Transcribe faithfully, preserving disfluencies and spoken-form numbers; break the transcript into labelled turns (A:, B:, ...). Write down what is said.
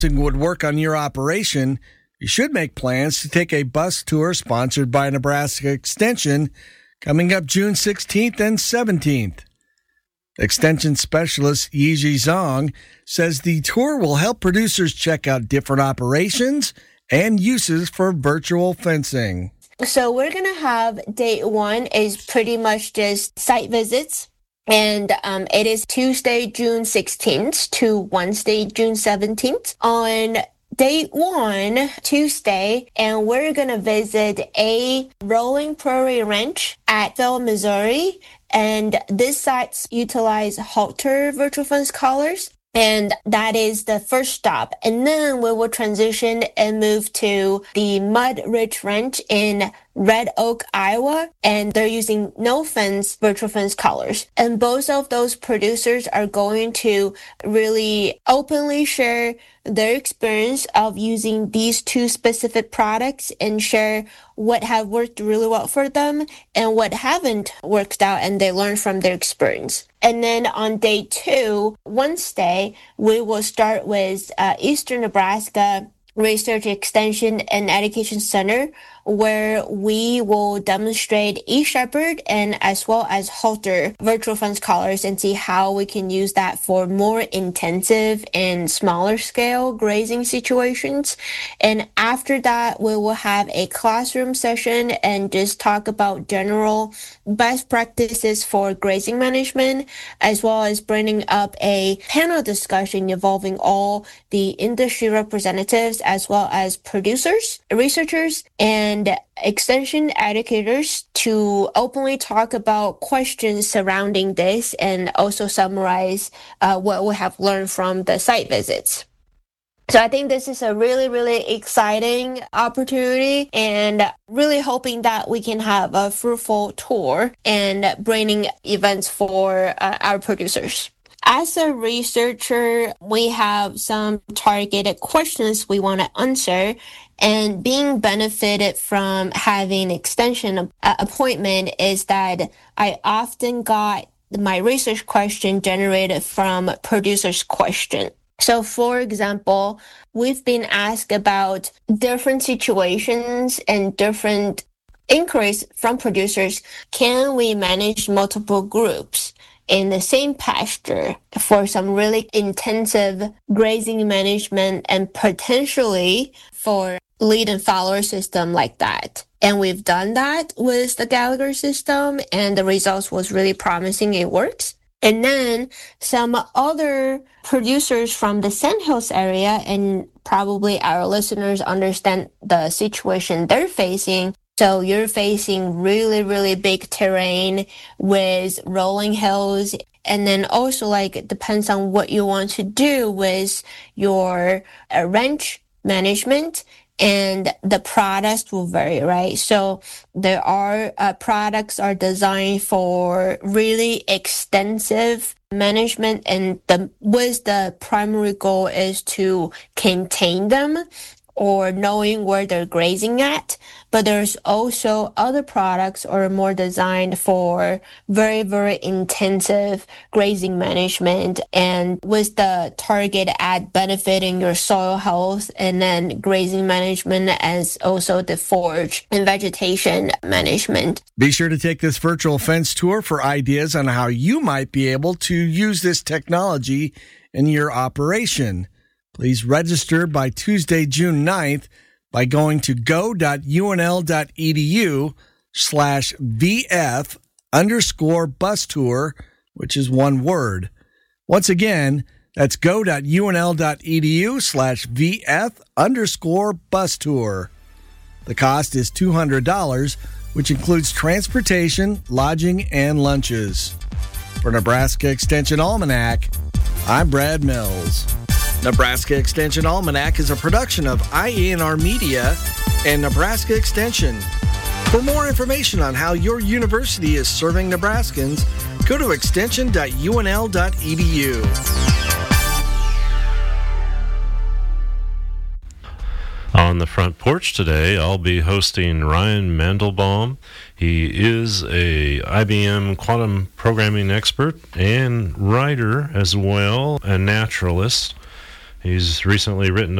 A: would work on your operation, you should make plans to take a bus tour sponsored by Nebraska Extension coming up June sixteenth and seventeenth. Extension specialist Yiji Zhang says the tour will help producers check out different operations and uses for virtual fencing.
B: So we're going to have day one is pretty much just site visits. And um, it is Tuesday, June sixteenth to Wednesday, June seventeenth. On day one, Tuesday, and we're going to visit a rolling prairie ranch at Phil, Missouri. And these sites utilize Halter virtual fence collars. And that is the first stop. And then we will transition and move to the Mud Ridge Ranch in Red Oak, Iowa, and they're using no fence virtual fence collars. And both of those producers are going to really openly share their experience of using these two specific products and share what have worked really well for them and what haven't worked out, and they learn from their experience. And then on day two, Wednesday, we will start with uh, Eastern Nebraska Research Extension and Education Center, where we will demonstrate eShepherd and as well as Halter virtual fence collars and see how we can use that for more intensive and smaller scale grazing situations. And after that, we will have a classroom session and just talk about general best practices for grazing management, as well as bringing up a panel discussion involving all the industry representatives as well as producers, researchers, and extension educators to openly talk about questions surrounding this and also summarize uh, what we have learned from the site visits. So I think this is a really, really exciting opportunity and really hoping that we can have a fruitful tour and bringing events for uh, our producers. As a researcher, we have some targeted questions we want to answer, and being benefited from having extension appointment is that I often got my research question generated from producers' question. So, for example, we've been asked about different situations and different inquiries from producers. Can we manage multiple groups in the same pasture for some really intensive grazing management and potentially for lead and follower system like that? And we've done that with the Gallagher system, and the results was really promising. It works. And then some other producers from the Sandhills area, and probably our listeners understand the situation they're facing. So you're facing really, really big terrain with rolling hills. And then also, like, it depends on what you want to do with your uh, ranch management, and the products will vary, right? So there are uh, products are designed for really extensive management, and the with the primary goal is to contain them or knowing where they're grazing at. But there's also other products or more designed for very, very intensive grazing management, and with the target at benefiting your soil health, and then grazing management as also the forage and vegetation management.
A: Be sure to take this virtual fence tour for ideas on how you might be able to use this technology in your operation. Please register by Tuesday, June ninth by going to go.unl.edu slash VF underscore bus tour, which is one word. Once again, that's go.unl.edu slash VF underscore bus tour. The cost is two hundred dollars, which includes transportation, lodging, and lunches. For Nebraska Extension Almanac, I'm Brad Mills. Nebraska Extension Almanac is a production of I E N R Media and Nebraska Extension. For more information on how your university is serving Nebraskans, go to extension dot U N L dot E D U.
C: On the front porch today, I'll be hosting Ryan Mandelbaum. He is a I B M quantum programming expert and writer as well, a naturalist. He's recently written